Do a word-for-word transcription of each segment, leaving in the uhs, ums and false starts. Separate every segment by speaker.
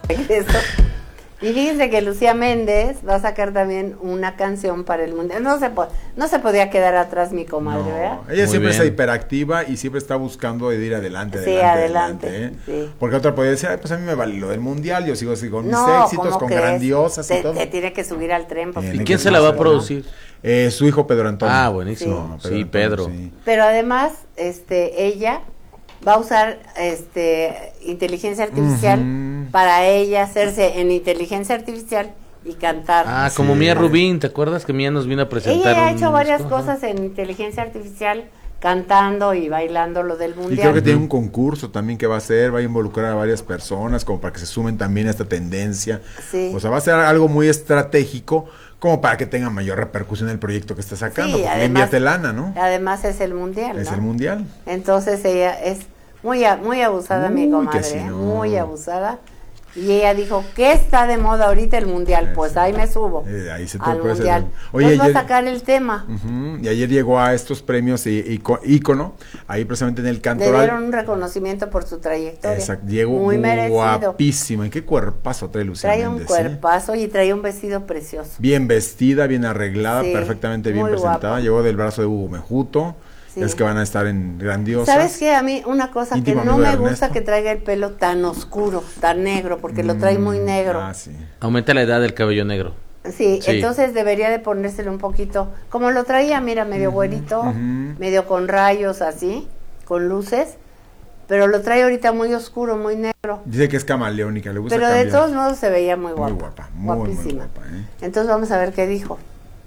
Speaker 1: Eso. Y fíjense que Lucía Méndez va a sacar también una canción para el mundial. No se po- no se podía quedar atrás mi comadre,
Speaker 2: No,
Speaker 1: ¿verdad?
Speaker 2: ella
Speaker 3: Muy
Speaker 2: siempre
Speaker 3: bien.
Speaker 2: está hiperactiva y siempre está buscando de ir adelante,
Speaker 1: Sí,
Speaker 2: adelante,
Speaker 1: adelante,
Speaker 2: adelante, ¿eh?
Speaker 1: sí.
Speaker 2: Porque otra podría decir, ay, pues a mí me vale lo del mundial, yo sigo así con mis
Speaker 1: No,
Speaker 2: éxitos,
Speaker 1: ¿cómo
Speaker 2: con
Speaker 1: crees?
Speaker 2: grandiosas y
Speaker 1: Te,
Speaker 2: todo.
Speaker 1: te tiene que subir al tren. porque-
Speaker 2: Tiene
Speaker 3: ¿Y
Speaker 2: que
Speaker 3: quién se la va a
Speaker 2: subirse, ¿no?
Speaker 3: producir?
Speaker 2: Eh, su hijo Pedro Antonio.
Speaker 3: Ah, buenísimo.
Speaker 2: No,
Speaker 3: Sí,
Speaker 2: Antonio,
Speaker 3: Pedro.
Speaker 2: sí.
Speaker 1: Pero además, este, ella va a usar este inteligencia artificial
Speaker 2: Ujú.
Speaker 1: para ella hacerse en inteligencia artificial y cantar.
Speaker 3: Ah, como
Speaker 2: Sí.
Speaker 3: Mía Rubín, ¿te acuerdas que Mía nos vino a presentar?
Speaker 1: Ella ha
Speaker 3: un
Speaker 1: hecho varias
Speaker 3: disco?
Speaker 1: cosas en inteligencia artificial, cantando y bailando lo del
Speaker 2: Y
Speaker 1: mundial.
Speaker 2: creo que tiene un concurso también que va a hacer, va a involucrar a varias personas como para que se sumen también a esta tendencia.
Speaker 1: Sí.
Speaker 2: O sea, va a ser algo muy estratégico como para que tenga mayor repercusión el proyecto que está sacando,
Speaker 1: Sí,
Speaker 2: porque le
Speaker 1: además-
Speaker 2: invierte lana, ¿no?
Speaker 1: Además es el mundial,
Speaker 2: Es
Speaker 1: ¿no?
Speaker 2: el mundial.
Speaker 1: Entonces ella es muy a- muy abusada, mi
Speaker 2: Uy,
Speaker 1: comadre,
Speaker 2: que sí,
Speaker 1: ¿eh?
Speaker 2: no.
Speaker 1: Muy abusada. Y ella dijo, ¿qué está de moda ahorita el mundial? Pues ahí me subo
Speaker 2: Eh, ahí se te
Speaker 1: al
Speaker 2: puede hacer-
Speaker 1: mundial.
Speaker 2: Oye,
Speaker 1: Entonces va a
Speaker 2: ayer-
Speaker 1: sacar el tema.
Speaker 2: Ujú, y ayer llegó a estos premios i- ico- ícono, ahí precisamente en el
Speaker 1: Le
Speaker 2: Cantoral.
Speaker 1: dieron un reconocimiento por su trayectoria.
Speaker 2: Exacto, llegó
Speaker 1: muy merecido.
Speaker 2: guapísima. ¿Y qué cuerpazo trae Lucía
Speaker 1: Trae un
Speaker 2: Méndez, eh?
Speaker 1: cuerpazo y trae un vestido precioso.
Speaker 2: Bien vestida, bien arreglada,
Speaker 1: Sí,
Speaker 2: perfectamente bien
Speaker 1: muy
Speaker 2: presentada.
Speaker 1: guapa.
Speaker 2: Llegó del brazo de Hugo Mejuto.
Speaker 1: Sí.
Speaker 2: Es que van a estar en grandiosas.
Speaker 1: ¿Sabes qué? A mí una cosa que
Speaker 2: Íntimo
Speaker 1: no
Speaker 2: amigo de
Speaker 1: me gusta
Speaker 2: Ernesto.
Speaker 1: que traiga el pelo tan oscuro, tan negro, porque lo trae muy
Speaker 2: Mm,
Speaker 1: negro.
Speaker 2: Ah, sí.
Speaker 3: Aumenta la edad del cabello negro.
Speaker 1: Sí,
Speaker 3: Sí.
Speaker 1: entonces debería de ponérselo un poquito, como lo traía, mira, medio güerito,
Speaker 2: ujú.
Speaker 1: medio con rayos así, con luces, pero lo trae ahorita muy oscuro, muy negro.
Speaker 2: Dice que es camaleónica, le gusta
Speaker 1: Pero de
Speaker 2: cambiar.
Speaker 1: todos modos se veía muy guapa.
Speaker 2: Muy guapa, muy, muy
Speaker 1: guapísima.
Speaker 2: guapa, ¿eh?
Speaker 1: Entonces vamos a ver qué dijo.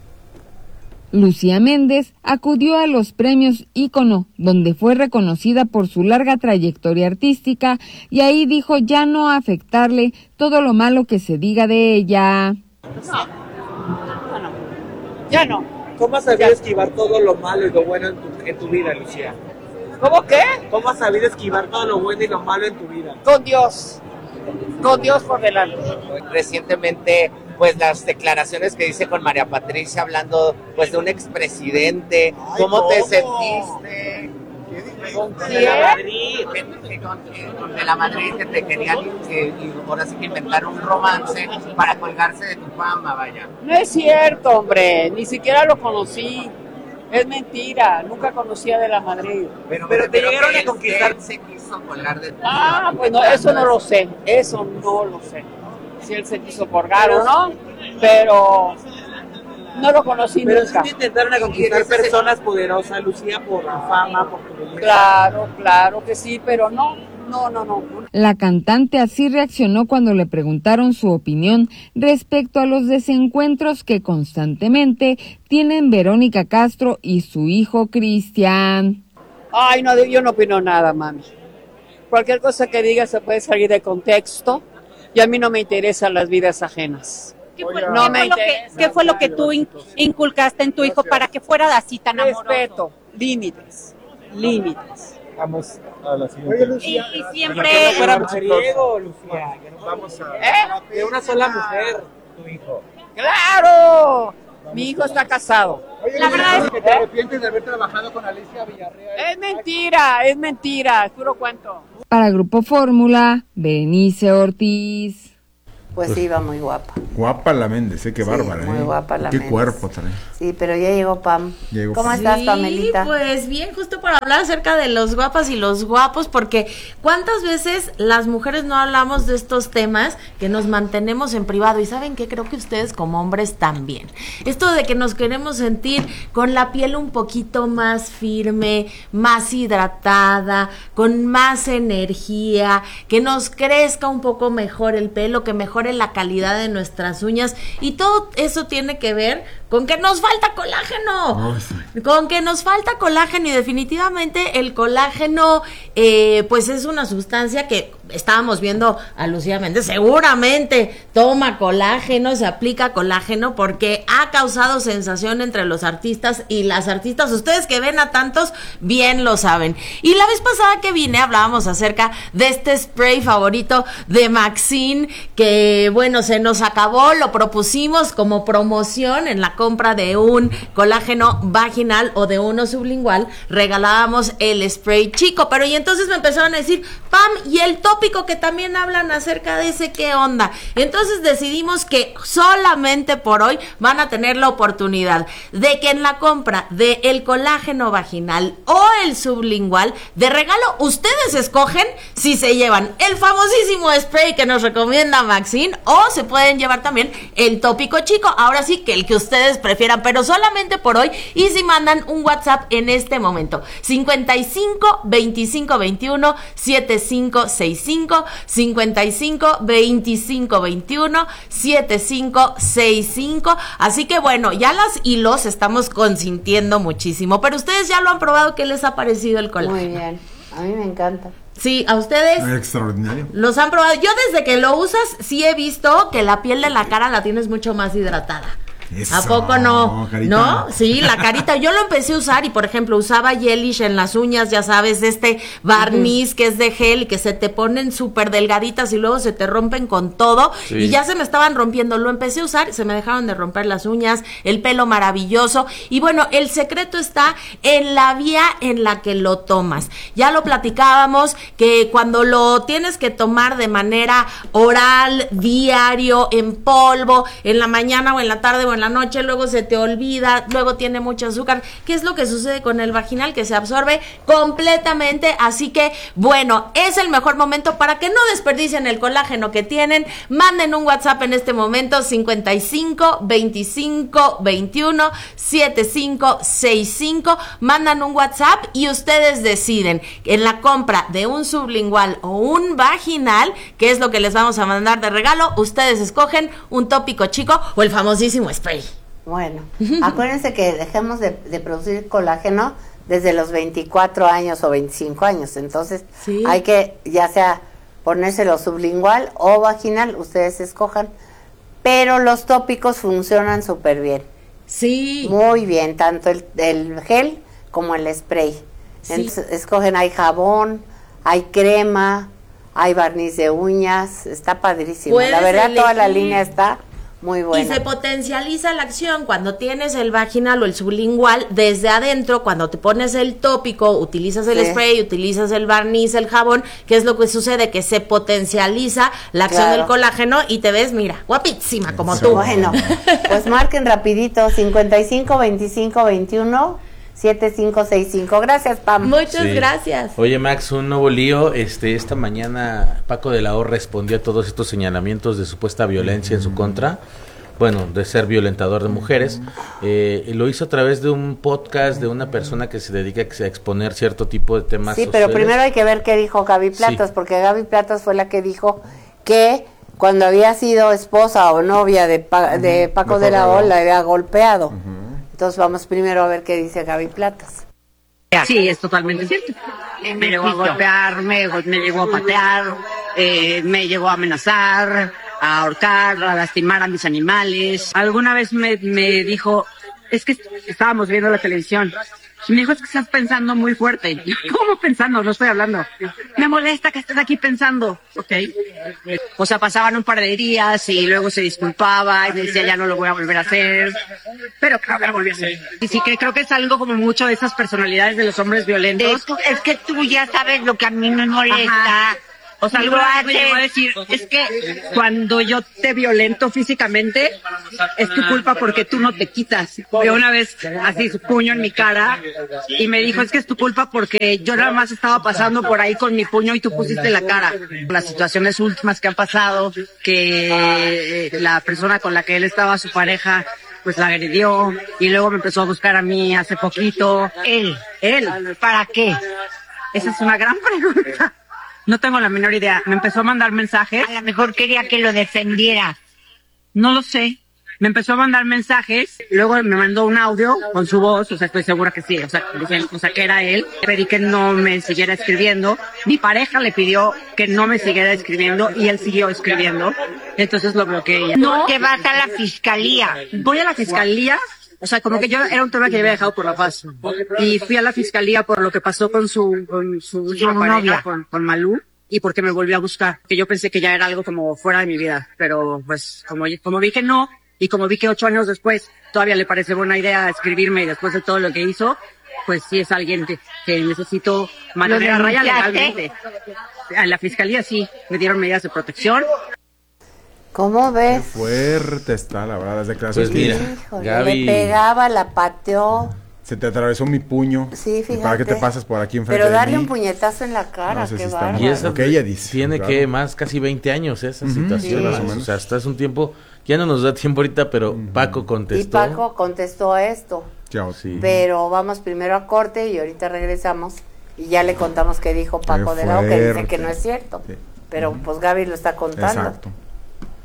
Speaker 4: Lucía Méndez acudió a los premios Ícono, donde fue reconocida por su larga trayectoria artística, y ahí dijo ya no afectarle todo lo malo que se diga de ella.
Speaker 5: Ya no.
Speaker 6: ¿Cómo has sabido esquivar todo lo malo y lo bueno en tu, en tu vida, Lucía?
Speaker 5: ¿Cómo qué?
Speaker 6: ¿Cómo has sabido esquivar todo lo bueno y lo malo en tu vida?
Speaker 5: Con Dios. Con Dios por delante.
Speaker 7: Recientemente, pues las declaraciones que dice con María Patricia hablando pues de un expresidente, ¿cómo te sentiste?
Speaker 5: ¿Con
Speaker 7: De
Speaker 5: quién?
Speaker 7: la Madrid, que- que con- que- con de la Madrid que te querían que, y ahora sí que inventaron un romance para colgarse de tu fama, vaya.
Speaker 5: No es cierto, hombre. Ni siquiera lo conocí. Es mentira. Nunca conocía de la Madrid.
Speaker 7: Pero,
Speaker 6: Pero te llegaron
Speaker 7: que
Speaker 6: a
Speaker 7: él-
Speaker 6: conquistar.
Speaker 7: él se quiso colgar de tu
Speaker 5: Ah, pues no, eso no lo sé. Eso no lo sé. Si él se quiso colgar o no. Pero no lo conocí
Speaker 6: Pero sí
Speaker 5: nunca.
Speaker 6: te intentaron a conquistar personas poderosas, Lucía, por tu fama, por tu belleza.
Speaker 5: Claro, claro que sí, pero no. No, no, no.
Speaker 4: La cantante así reaccionó cuando le preguntaron su opinión respecto a los desencuentros que constantemente tienen Verónica Castro y su hijo Cristian.
Speaker 5: Ay, no, yo no opino nada, mami. Cualquier cosa que diga se puede salir de contexto y a mí no me interesan las vidas ajenas.
Speaker 8: ¿Qué fue,
Speaker 5: No
Speaker 8: qué
Speaker 5: me
Speaker 8: fue lo que,
Speaker 5: interesa.
Speaker 8: qué fue lo que tú in- inculcaste en tu hijo para que fuera así tan amoroso?
Speaker 5: Respeto, límites, límites.
Speaker 6: Vamos a la siguiente.
Speaker 8: Y, y siempre...
Speaker 6: Que no fuera mujeriego, Lucía. Que no
Speaker 2: Vamos a...
Speaker 5: ¿Eh?
Speaker 6: de una sola mujer, tu hijo.
Speaker 5: ¡Claro! Mi hijo está casado.
Speaker 8: La verdad es
Speaker 6: que te arrepientes de haber trabajado con Alicia Villarreal.
Speaker 5: Es mentira, es mentira, es puro cuento.
Speaker 4: Para Grupo Fórmula, Berenice Ortiz.
Speaker 1: Pues sí, iba muy guapa.
Speaker 2: Guapa la Méndez, ¿eh? Qué
Speaker 1: Sí,
Speaker 2: bárbara,
Speaker 1: muy
Speaker 2: ¿eh?
Speaker 1: guapa la
Speaker 2: Qué
Speaker 1: Méndez.
Speaker 2: cuerpo trae.
Speaker 1: Sí, pero ya llegó Pam.
Speaker 2: Llegó
Speaker 1: ¿Cómo
Speaker 2: Pam.
Speaker 1: estás,
Speaker 9: Sí,
Speaker 1: Pamelita?
Speaker 9: pues bien, justo para hablar acerca de los guapas y los guapos, porque cuántas veces las mujeres no hablamos de estos temas que nos mantenemos en privado, y saben que creo que ustedes como hombres también. Esto de que nos queremos sentir con la piel un poquito más firme, más hidratada, con más energía, que nos crezca un poco mejor el pelo, que mejore la calidad de nuestras uñas, y todo eso tiene que ver con que nos falta colágeno,
Speaker 2: Oh, sí.
Speaker 9: con que nos falta colágeno, y definitivamente el colágeno eh, pues es una sustancia que estábamos viendo a Lucía Méndez, seguramente toma colágeno, se aplica colágeno porque ha causado sensación entre los artistas y las artistas. Ustedes que ven a tantos bien lo saben. Y la vez pasada que vine hablábamos acerca de este spray favorito de Maxine, que eh, bueno, se nos acabó, lo propusimos como promoción en la compra de un colágeno vaginal o de uno sublingual, regalábamos el spray chico, pero y entonces me empezaron a decir, Pam, y el tópico que también hablan acerca de ese, ¿qué onda? Entonces decidimos que solamente por hoy van a tener la oportunidad de que en la compra de el colágeno vaginal o el sublingual, de regalo, ustedes escogen si se llevan el famosísimo spray que nos recomienda Maxine o se pueden llevar también el tópico chico, ahora sí que el que ustedes prefieran, pero solamente por hoy, y si mandan un WhatsApp en este momento, cincuenta y cinco, veinticinco, veintiuno, setenta y cinco sesenta y cinco, cincuenta y cinco, veinticinco, veintiuno, setenta y cinco sesenta y cinco, así que bueno, ya las y los estamos consintiendo muchísimo, pero ustedes ya lo han probado, ¿qué les ha parecido el colágeno?
Speaker 1: Muy bien, a mí me encanta.
Speaker 9: Sí, a ustedes
Speaker 2: extraordinario.
Speaker 9: Los han probado. Yo desde que lo usas sí he visto que la piel de la cara la tienes mucho más hidratada.
Speaker 2: Eso,
Speaker 9: ¿A poco no?
Speaker 2: carita.
Speaker 9: ¿No? Sí, la carita. Yo lo empecé a usar y, por ejemplo, usaba Gelish en las uñas, ya sabes, este barniz uh-huh. que es de gel y que se te ponen súper delgaditas y luego se te rompen con todo. Sí. Y ya se me estaban rompiendo. Lo empecé a usar, se me dejaron de romper las uñas, el pelo maravilloso. Y bueno, el secreto está en la vía en la que lo tomas. Ya lo platicábamos, que cuando lo tienes que tomar de manera oral, diario, en polvo, en la mañana o en la tarde o en la noche, luego se te olvida, luego tiene mucho azúcar. ¿Qué es lo que sucede con el vaginal? Que se absorbe completamente, así que bueno, es el mejor momento para que no desperdicien el colágeno que tienen. Manden un WhatsApp en este momento, cincuenta y cinco, veinticinco, veintiuno, setenta y cinco sesenta y cinco, mandan un WhatsApp y ustedes deciden en la compra de un sublingual o un vaginal, qué es lo que les vamos a mandar de regalo. Ustedes escogen un tópico chico o el famosísimo spray.
Speaker 1: Bueno, acuérdense que dejemos de, de producir colágeno desde los veinticuatro años o veinticinco años, entonces sí. hay que ya sea ponérselo sublingual o vaginal, ustedes escojan, pero los tópicos funcionan súper bien.
Speaker 9: Sí.
Speaker 1: Muy bien, tanto el, el gel como el spray. Sí. Entonces, escogen, hay jabón, hay crema, hay barniz de uñas, está padrísimo. La verdad, elegir. Toda la línea está muy buena.
Speaker 9: Y se potencializa la acción cuando tienes el vaginal o el sublingual desde adentro, cuando te pones el tópico, utilizas el sí. spray, utilizas el barniz, el jabón, ¿qué es lo que sucede? Que se potencializa la acción claro. del colágeno y te ves, mira, guapísima como sí. tú.
Speaker 1: Bueno, pues marquen rapidito, cincuenta y cinco, veinticinco, veintiuno, setenta y cinco sesenta y cinco. Gracias, Pam.
Speaker 9: Muchas
Speaker 3: sí.
Speaker 9: gracias.
Speaker 3: Oye, Max, un nuevo lío. Este, esta mañana Paco de la O respondió a todos estos señalamientos de supuesta violencia en su contra. Bueno, de ser violentador de mujeres. Eh, lo hizo a través de un podcast de una persona que se dedica a exponer cierto tipo de temas
Speaker 1: Sí,
Speaker 3: sociales.
Speaker 1: pero primero hay que ver qué dijo Gaby Platas, sí. porque Gaby Platas fue la que dijo que cuando había sido esposa o novia de, pa- uh-huh. de Paco de la O la había golpeado. Uh-huh. Entonces vamos primero a ver qué dice Gaby Platas.
Speaker 10: Sí, es totalmente cierto. Me llegó a golpear, me, me llegó a patear, eh, me llegó a amenazar, a ahorcar, a lastimar a mis animales. Alguna vez me, me dijo, es que estábamos viendo la televisión. Y me dijo, es que estás pensando muy fuerte. ¿Cómo pensando? No estoy hablando. Me molesta que estés aquí pensando. Ok. O sea, pasaban un par de días y luego se disculpaba y me decía, ya no lo voy a volver a hacer. Pero creo que lo volví a hacer. Y sí que creo que es algo como mucho de esas personalidades de los hombres violentos.
Speaker 11: Es, es que tú ya sabes lo que a mí me molesta.
Speaker 10: Ajá. O sea, alguna vez me llegó a decir, es que cuando yo te violento físicamente, es tu culpa porque tú no te quitas. Yo una vez, así, su puño en mi cara, y me dijo, es que es tu culpa porque yo nada más estaba pasando por ahí con mi puño y tú pusiste la cara. Las situaciones últimas que han pasado, que la persona con la que él estaba, su pareja, pues la agredió, y luego me empezó a buscar a mí hace poquito.
Speaker 11: Él.
Speaker 10: Él.
Speaker 11: ¿Para qué?
Speaker 10: Esa es una gran pregunta. No tengo la menor idea. Me empezó a mandar mensajes.
Speaker 11: A lo mejor quería que lo defendiera.
Speaker 10: No lo sé. Me empezó a mandar mensajes. Luego me mandó un audio con su voz. O sea, estoy segura que sí. O sea, o sea, que era él. Pedí que no me siguiera escribiendo. Mi pareja le pidió que no me siguiera escribiendo y él siguió escribiendo. Entonces lo bloqueé.
Speaker 11: No. Que vas a la fiscalía.
Speaker 10: Voy a la fiscalía. O sea, como que yo era un tema que yo había dejado por la paz. Y fui a la fiscalía por lo que pasó con su, con su última pareja, con, con Malú. y por qué me volvió a buscar, que yo pensé que ya era algo como fuera de mi vida, pero pues como, como vi que no, y como vi que ocho años después todavía le parece buena idea escribirme y después de todo lo que hizo, pues sí es alguien que, que necesito mantener a raya legalmente. A la fiscalía sí, me dieron medidas de protección.
Speaker 1: ¿Cómo ves?
Speaker 2: Qué fuerte está, la verdad, las declaraciones.
Speaker 3: Pues mira,
Speaker 1: Híjole,
Speaker 3: Gaby,
Speaker 1: le pegaba, la pateó.
Speaker 2: Se te atravesó mi puño.
Speaker 1: Sí, fíjate.
Speaker 2: ¿Para qué te pasas por aquí enfrente
Speaker 1: Pero
Speaker 2: de
Speaker 1: darle
Speaker 2: mí?
Speaker 1: un puñetazo en la cara,
Speaker 2: No sé
Speaker 1: qué
Speaker 2: si está
Speaker 1: bárbaro.
Speaker 2: mal.
Speaker 3: y esa
Speaker 2: Lo que ella dice,
Speaker 3: tiene
Speaker 2: claro.
Speaker 3: que más casi veinte años esa
Speaker 2: Ujú,
Speaker 3: situación,
Speaker 1: sí,
Speaker 3: más
Speaker 1: más
Speaker 3: o
Speaker 1: o
Speaker 3: menos. O sea, hasta es un tiempo, ya no nos da tiempo ahorita, pero Paco contestó.
Speaker 1: Y Paco contestó esto.
Speaker 2: Chao.
Speaker 3: Sí.
Speaker 1: Pero vamos primero a corte y ahorita regresamos y ya le contamos qué dijo Paco
Speaker 2: Qué
Speaker 1: de la O, que dice
Speaker 2: fuerte.
Speaker 1: que no es cierto.
Speaker 2: Sí.
Speaker 1: Pero pues Gaby lo está contando.
Speaker 2: Exacto.